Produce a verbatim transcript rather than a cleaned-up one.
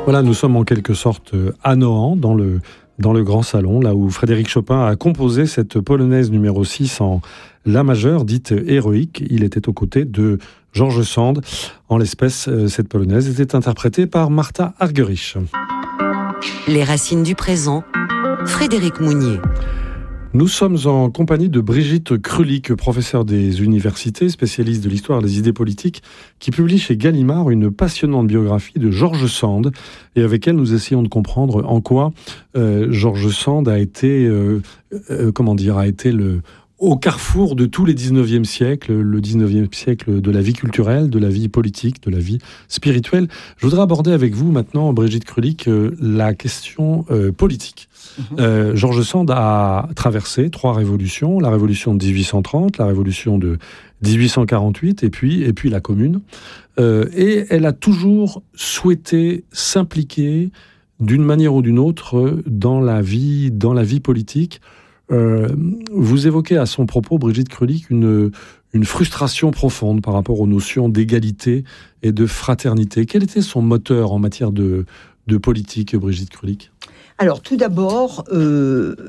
Voilà, nous sommes en quelque sorte à Nohant, dans le, dans le grand salon, là où Frédéric Chopin a composé cette polonaise numéro six en La majeure, dite héroïque. Il était aux côtés de George Sand. En l'espèce, cette polonaise était interprétée par Martha Argerich. Les racines du présent, Frédéric Mounier. Nous sommes en compagnie de Brigitte Krulik, professeure des universités, spécialiste de l'histoire des idées politiques, qui publie chez Gallimard une passionnante biographie de George Sand. Et avec elle, nous essayons de comprendre en quoi euh, George Sand a été, euh, euh, comment dire, a été le... au carrefour de tous les dix-neuvième siècle, le dix-neuvième siècle de la vie culturelle, de la vie politique, de la vie spirituelle. Je voudrais aborder avec vous maintenant, Brigitte Krulik, euh, la question euh, politique. Mmh. Euh, George Sand a traversé trois révolutions, la révolution de dix-huit cent trente, la révolution de dix-huit cent quarante-huit et puis, et puis la Commune. Euh, et elle a toujours souhaité s'impliquer d'une manière ou d'une autre dans la vie, dans la vie politique. Euh, vous évoquez à son propos, Brigitte Krulik, une, une frustration profonde par rapport aux notions d'égalité et de fraternité. Quel était son moteur en matière de, de politique, Brigitte Krulik ? Alors, tout d'abord, euh,